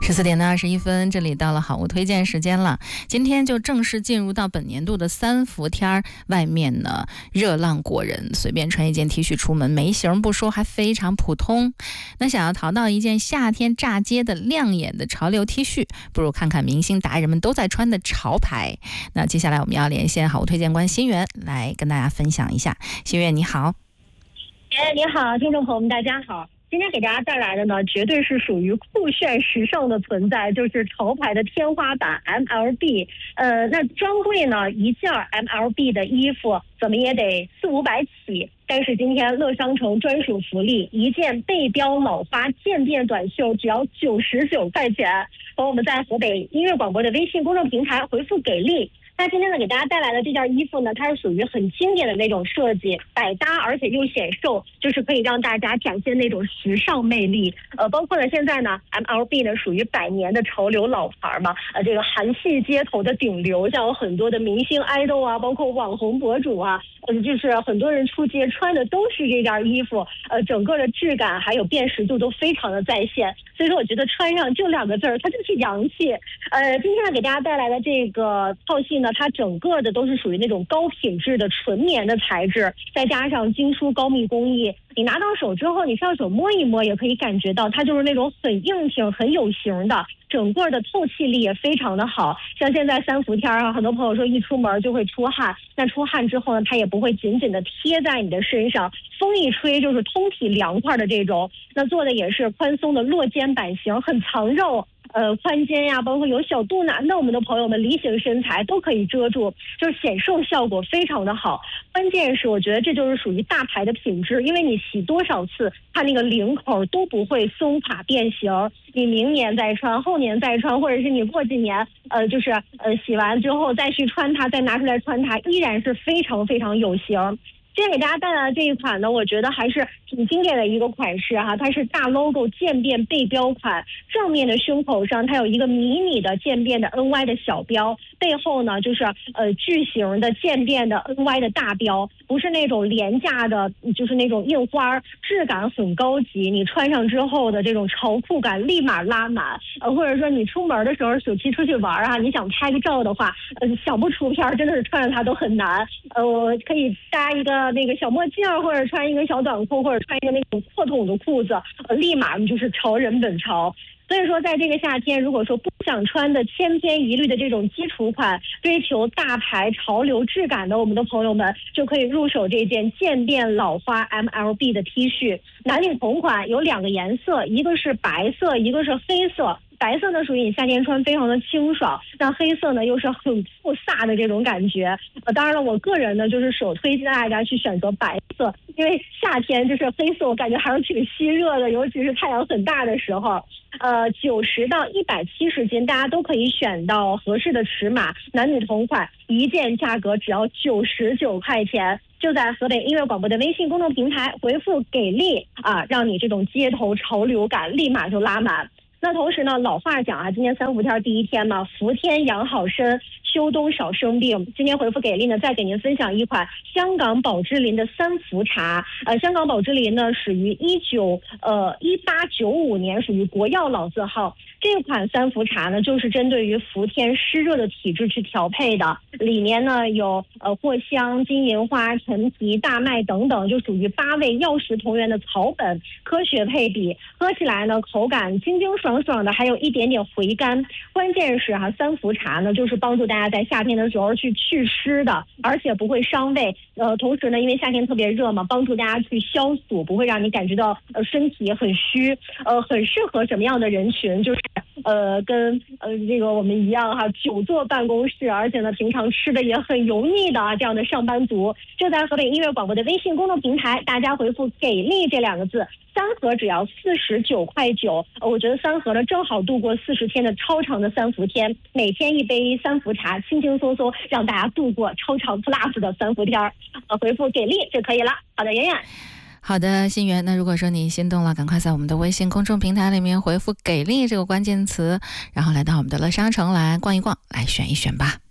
14:21，这里到了好物推荐时间了。今天就正式进入到本年度的三伏天，外面呢热浪过人，随便穿一件 T 恤出门没型不说，还非常普通。那想要淘到一件夏天炸街的亮眼的潮流 T 恤，不如看看明星达人们都在穿的潮牌。那接下来我们要连线好物推荐官新源来跟大家分享一下。新源你好。 你好，听众朋友们大家好。今天给大家带来的呢，绝对是属于酷炫时尚的存在，就是潮牌的天花板 MLB。那专柜呢，一件 MLB 的衣服怎么也得400-500起，但是今天乐商城专属福利，一件背标老花渐变短袖只要99块钱。和我们在河北音乐广播的微信公众平台回复给力。那今天呢，给大家带来的这件衣服呢，它是属于很经典的那种设计，百搭而且又显瘦，就是可以让大家展现那种时尚魅力。包括了现在呢 ，MLB 呢属于100年的潮流老牌嘛，这个韩系街头的顶流，像有很多的明星爱豆啊，包括网红博主啊，就是很多人出街穿的都是这件衣服，整个的质感还有辨识度都非常的在线。所以说，我觉得穿上就2个字儿，它就是洋气。今天呢给大家带来的这个套系呢，它整个的都是属于那种高品质的纯棉的材质，再加上精梳高密工艺。你拿到手之后，你上手摸一摸，也可以感觉到它就是那种很硬挺、很有型的，整个的透气力也非常的好。像现在三伏天啊，很多朋友说一出门就会出汗，那出汗之后呢，它也不会紧紧的贴在你的身上，风一吹就是通体凉快的这种。那做的也是宽松的落肩版型，很藏肉。宽肩呀，包括有小肚腩的我们的朋友们，梨形身材都可以遮住，就是显瘦效果非常的好。关键是我觉得这就是属于大牌的品质，因为你洗多少次，它那个领口都不会松垮变形。你明年再穿，后年再穿，或者是你过几年，洗完之后再去穿它，再拿出来穿它，依然是非常非常有型。今天给大家带来的这一款呢，我觉得还是挺经典的一个款式哈，它是大 logo 渐变背标款，正面的胸口上它有一个迷你的渐变的 NY 的小标，背后呢就是巨型的渐变的 NY 的大标，不是那种廉价的，就是那种印花，质感很高级，你穿上之后的这种潮酷感立马拉满。或者说你出门的时候暑期出去玩啊，你想拍个照的话，想不出片真的是穿上它都很难。我可以搭一个那个小墨镜，或者穿一个小短裤，或者穿一个那种破筒的裤子，立马就是潮人本潮。所以说在这个夏天，如果说不想穿的千篇一律的这种基础款，追求大牌潮流质感的我们的朋友们，就可以入手这件渐变老花 MLB 的 T 恤。男女同款，有2个颜色，一个是白色，一个是黑色。白色呢属于你夏天穿非常的清爽，那黑色呢又是很酷飒的这种感觉。当然了，我个人呢就是首推荐大家去选择白色，因为夏天就是黑色我感觉还是挺吸热的，尤其是太阳很大的时候。90到170斤，大家都可以选到合适的尺码，男女同款，一件价格只要99块钱。就在河北音乐广播的微信公众平台回复给力啊，让你这种街头潮流感立马就拉满。那同时呢，老话讲啊，今天三伏天第一天嘛，伏天养好身，秋冬少生病。今天回复给力呢，再给您分享一款香港宝芝林的三伏茶。香港宝芝林呢，始于1895年，属于国药老字号。这款三伏茶呢，就是针对于伏天湿热的体质去调配的。里面呢有藿香、金银花、陈皮、大麦等等，就属于8味药食同源的草本，科学配比，喝起来呢口感清清爽爽的，还有一点点回甘。关键是三伏茶呢，就是帮助大家在夏天的时候去祛湿的，而且不会伤胃。同时呢，因为夏天特别热嘛，帮助大家去消暑，不会让你感觉到身体很虚。很适合什么样的人群？就是跟这个我们一样哈，久坐办公室，而且呢平常吃的也很油腻的这样的上班族，就在河北音乐广播的微信公众平台，大家回复给力这2个字，3盒只要49块9。我觉得3盒呢正好度过40天的超长的三伏天，每天1杯三伏茶，轻轻松松让大家度过超长 plus 的三伏天。回复给力就可以了。好的，圆圆。 好的，新源，那如果说你心动了，赶快在我们的微信公众平台里面回复给力这个关键词，然后来到我们的乐商城来逛一逛，来选一选吧。